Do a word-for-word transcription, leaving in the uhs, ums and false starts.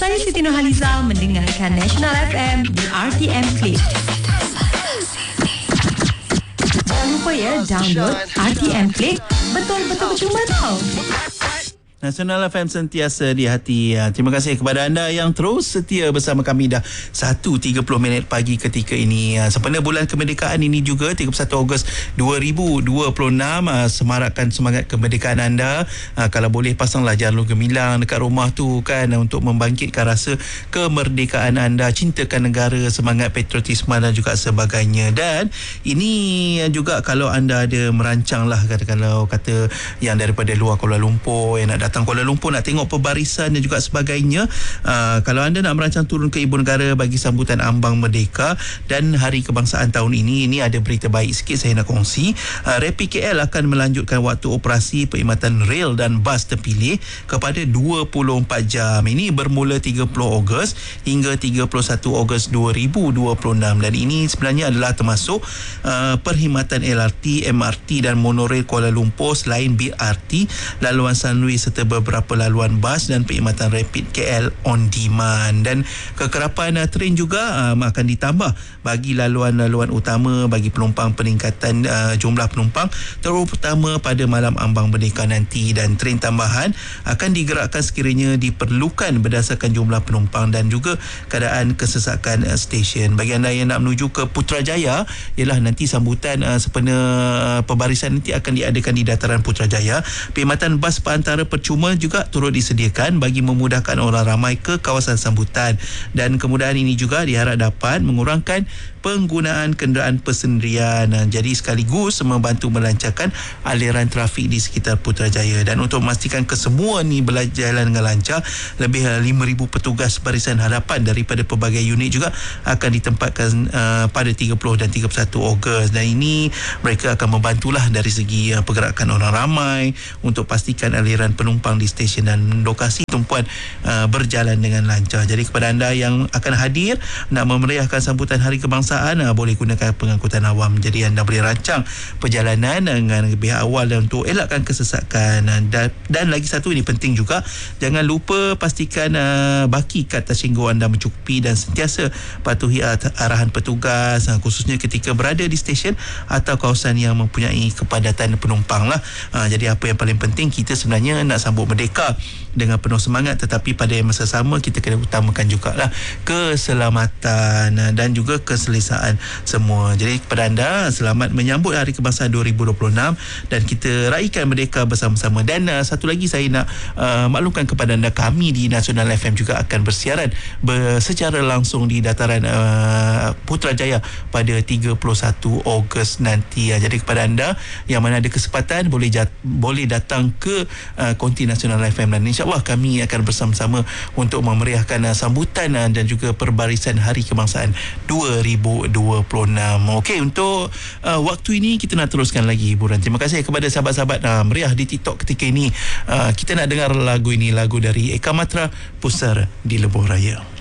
Saya Siti Nurhaliza mendengarkan National F M di R T M Click. Jangan lupa ya, download R T M Click. Betul-betul percuma tau. Nasional F M sentiasa di hati. Terima kasih kepada anda yang terus setia bersama kami dah satu tiga puluh minit pagi ketika ini. Sempena bulan kemerdekaan ini juga tiga puluh satu Ogos dua ribu dua puluh enam, semarakkan semangat kemerdekaan anda. Kalau boleh pasanglah jalur gemilang dekat rumah tu kan, untuk membangkitkan rasa kemerdekaan anda, cintakan negara, semangat patriotisme dan juga sebagainya. Dan ini juga kalau anda ada merancang lah, kata kalau kata yang daripada luar Kuala Lumpur yang nak datang Kuala Lumpur nak tengok pembarisan dan juga sebagainya, uh, kalau anda nak merancang turun ke Ibu Negara bagi sambutan Ambang Merdeka dan Hari Kebangsaan tahun ini, ini ada berita baik sikit saya nak kongsi. uh, Rapid K L akan melanjutkan waktu operasi perkhidmatan rel dan bas terpilih kepada dua puluh empat jam. Ini bermula tiga puluh Ogos hingga tiga puluh satu Ogos dua ribu dua puluh enam, dan ini sebenarnya adalah termasuk uh, perkhidmatan L R T, M R T dan monorail Kuala Lumpur selain B R T, laluan Sunway serta beberapa laluan bas dan perkhidmatan Rapid K L on demand. Dan kekerapan uh, train juga uh, akan ditambah bagi laluan-laluan utama bagi penumpang, peningkatan uh, jumlah penumpang terutama pada malam Ambang Merdeka nanti, dan train tambahan akan digerakkan sekiranya diperlukan berdasarkan jumlah penumpang dan juga keadaan kesesakan uh, stesen. Bagi anda yang nak menuju ke Putrajaya, ialah nanti sambutan uh, sempena uh, pembarisan nanti akan diadakan di dataran Putrajaya. Perkhidmatan bas perantara percuma juga turut disediakan bagi memudahkan orang ramai ke kawasan sambutan, dan kemudahan ini juga diharap dapat mengurangkan penggunaan kenderaan persendirian, jadi sekaligus membantu melancarkan aliran trafik di sekitar Putrajaya. Dan untuk memastikan kesemua ni berjalan dengan lancar, lebih lima ribu petugas barisan hadapan daripada pelbagai unit juga akan ditempatkan uh, pada tiga puluh dan tiga puluh satu Ogos, dan ini mereka akan membantulah dari segi uh, pergerakan orang ramai untuk pastikan aliran penumpang di stesen dan lokasi tumpuan uh, berjalan dengan lancar. Jadi kepada anda yang akan hadir nak memeriahkan sambutan Hari Kebangsaan, uh, boleh gunakan pengangkutan awam. Jadi anda boleh rancang perjalanan dengan lebih awal dan untuk elakkan kesesakan. Uh, dan, dan lagi satu, ini penting juga, jangan lupa pastikan uh, baki kad tersinggung anda mencukupi dan sentiasa patuhi arahan petugas, uh, khususnya ketika berada di stesen atau kawasan yang mempunyai kepadatan penumpang lah. Uh, jadi apa yang paling penting, kita sebenarnya nak sambut merdeka dengan penuh semangat, tetapi pada masa sama kita kena utamakan jugalah keselamatan dan juga keselesaan semua. Jadi kepada anda, selamat menyambut Hari Kebangsaan dua ribu dua puluh enam dan kita raikan merdeka bersama-sama. Dan uh, satu lagi saya nak uh, maklumkan kepada anda, kami di Nasional F M juga akan bersiaran ber, secara langsung di dataran uh, Putrajaya pada tiga puluh satu Ogos nanti. Uh, jadi kepada anda yang mana ada kesempatan, boleh jat, boleh datang ke uh, konti Nasional F M, dan insya-Allah kami akan bersama-sama untuk memeriahkan uh, sambutan uh, dan juga perbarisan Hari Kebangsaan dua ribu dua puluh enam. Okey, untuk uh, waktu ini kita nak teruskan lagi hiburan. Terima kasih kepada sahabat-sahabat uh, meriah di TikTok ketika ini. Uh, kita nak dengar lagu ini, lagu dari Eka Matra, Pusar di Lebuh Raya.